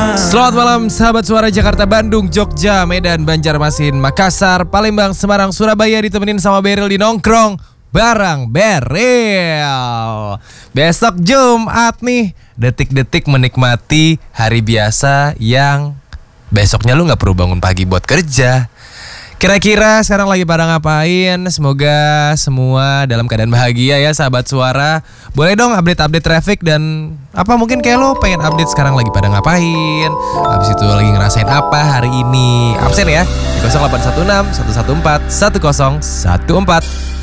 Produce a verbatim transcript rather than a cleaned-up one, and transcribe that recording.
Selamat malam sahabat suara Jakarta, Bandung, Jogja, Medan, Banjarmasin, Makassar, Palembang, Semarang, Surabaya. Ditemenin sama Beril di Nongkrong barang Beril. Besok Jumat nih, detik-detik menikmati hari biasa yang besoknya lu gak perlu bangun pagi buat kerja. Kira-kira sekarang lagi pada ngapain? Semoga semua dalam keadaan bahagia ya sahabat suara. Boleh dong update-update traffic dan apa mungkin kayak lo pengen update sekarang lagi pada ngapain, habis itu lagi ngerasain apa hari ini. Absen ya di nol delapan satu enam satu satu empat satu nol satu empat.